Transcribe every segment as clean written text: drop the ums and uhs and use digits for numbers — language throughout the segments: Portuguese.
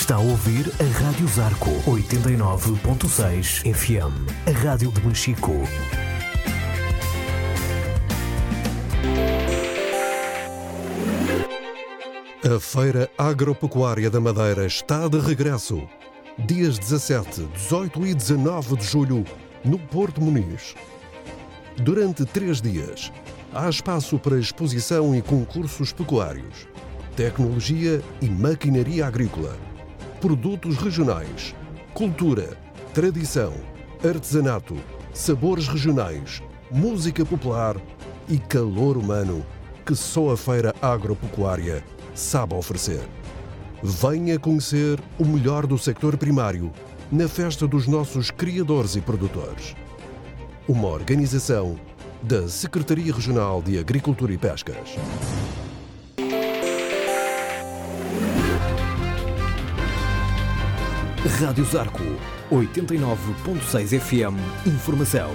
Está a ouvir a Rádio Zarco 89.6 FM, a rádio de Machico. A Feira Agropecuária da Madeira está de regresso. Dias 17, 18 e 19 de julho, no Porto Muniz. Durante 3 dias, há espaço para exposição e concursos pecuários, tecnologia e maquinaria agrícola, produtos regionais, cultura, tradição, artesanato, sabores regionais, música popular e calor humano que só a Feira Agropecuária sabe oferecer. Venha conhecer o melhor do sector primário na festa dos nossos criadores e produtores. Uma organização da Secretaria Regional de Agricultura e Pescas. Rádio Zarco 89.6 FM. Informação.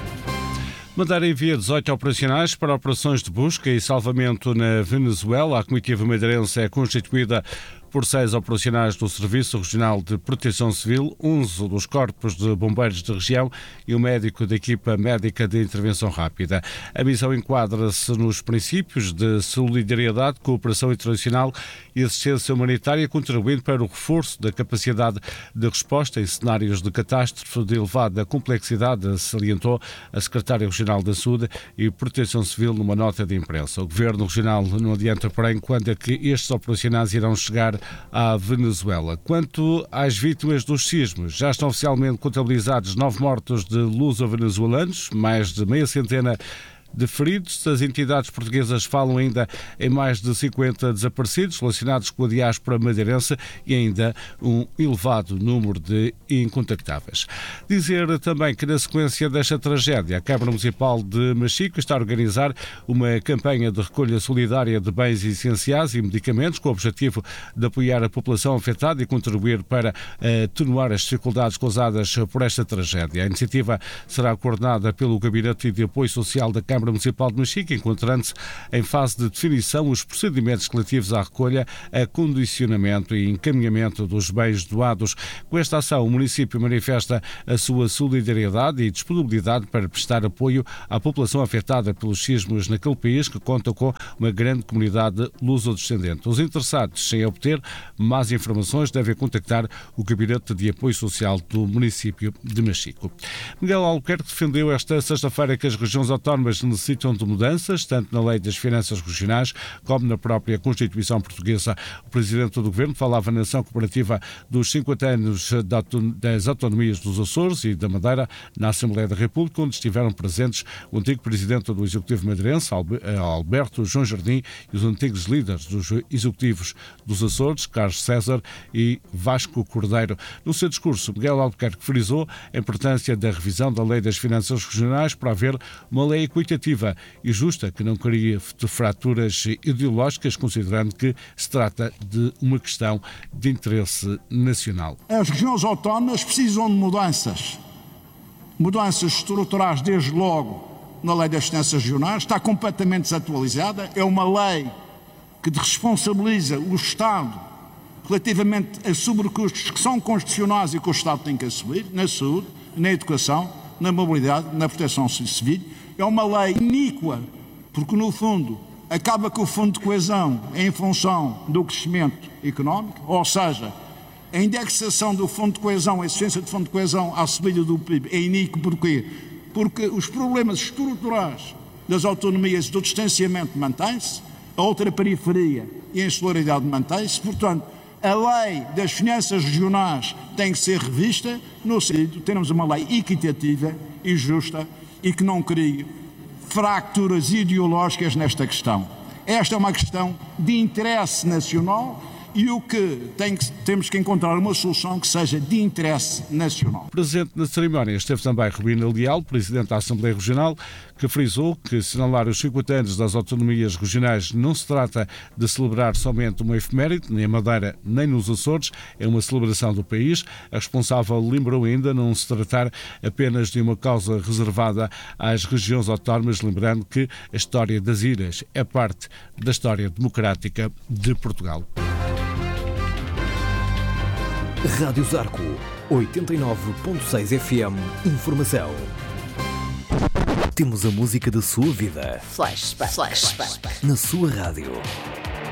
Madeira envia 18 operacionais para operações de busca e salvamento na Venezuela. A comitiva madeirense é constituída por 6 operacionais do Serviço Regional de Proteção Civil, 11 dos corpos de bombeiros da região e um médico da equipa médica de intervenção rápida. A missão enquadra-se nos princípios de solidariedade, cooperação internacional e assistência humanitária, contribuindo para o reforço da capacidade de resposta em cenários de catástrofe de elevada complexidade, salientou a secretária regional da Saúde e Proteção Civil numa nota de imprensa. O Governo Regional não adianta, porém, quando é que estes operacionais irão chegar à Venezuela. Quanto às vítimas dos sismos, já estão oficialmente contabilizados 9 mortos de luso-venezuelanos, mais de meia centena de feridos. As entidades portuguesas falam ainda em mais de 50 desaparecidos relacionados com a diáspora madeirense e ainda um elevado número de incontactáveis. Dizer também que, na sequência desta tragédia, a Câmara Municipal de Machico está a organizar uma campanha de recolha solidária de bens essenciais e medicamentos com o objetivo de apoiar a população afetada e contribuir para atenuar as dificuldades causadas por esta tragédia. A iniciativa será coordenada pelo Gabinete de Apoio Social da Câmara Municipal de Machico, encontrando-se em fase de definição os procedimentos relativos à recolha, acondicionamento e encaminhamento dos bens doados. Com esta ação, o município manifesta a sua solidariedade e disponibilidade para prestar apoio à população afetada pelos sismos naquele país, que conta com uma grande comunidade luso-descendente. Os interessados em obter mais informações devem contactar o Gabinete de Apoio Social do município de Machico. Miguel Albuquerque defendeu esta sexta-feira que as regiões autónomas necessitam de mudanças, tanto na Lei das Finanças Regionais como na própria Constituição Portuguesa. O Presidente do Governo falava na ação cooperativa dos 50 anos das autonomias dos Açores e da Madeira na Assembleia da República, onde estiveram presentes o antigo Presidente do Executivo madeirense, Alberto João Jardim, e os antigos líderes dos Executivos dos Açores, Carlos César e Vasco Cordeiro. No seu discurso, Miguel Albuquerque frisou a importância da revisão da Lei das Finanças Regionais para haver uma lei equitativa e justa que não crie fraturas ideológicas, considerando que se trata de uma questão de interesse nacional. As regiões autónomas precisam de mudanças estruturais, desde logo na Lei das Finanças Regionais, está completamente desatualizada, é uma lei que responsabiliza o Estado relativamente a sobrecustos que são constitucionais e que o Estado tem que assumir, na saúde, na educação, na mobilidade, na proteção civil. É uma lei iníqua, porque no fundo acaba com o Fundo de Coesão em função do crescimento económico, ou seja, a indexação do Fundo de Coesão, a existência do Fundo de Coesão à subida do PIB é iníquo. Porquê? Porque os problemas estruturais das autonomias do distanciamento mantêm-se, a ultraperiferia e a insularidade mantém-se. Portanto, a lei das finanças regionais tem que ser revista no sentido de termos uma lei equitativa e justa e que não crie fraturas ideológicas nesta questão. Esta é uma questão de interesse nacional e o que temos que encontrar uma solução que seja de interesse nacional. Presente na cerimónia esteve também Rubina Leal, Presidente da Assembleia Regional, que frisou que assinalar os 50 anos das autonomias regionais não se trata de celebrar somente uma efeméride, nem a Madeira nem nos Açores, é uma celebração do país. A responsável lembrou ainda não se tratar apenas de uma causa reservada às regiões autónomas, lembrando que a história das ilhas é parte da história democrática de Portugal. Rádio Zarco, 89.6 FM. Informação. Temos a música da sua vida. Flashback. Na sua rádio.